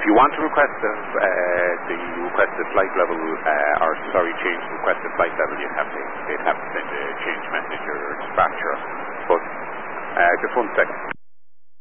If you want to request the requested flight level, change the requested flight level, they'd have to send a change message or dispatcher. But just 1 second.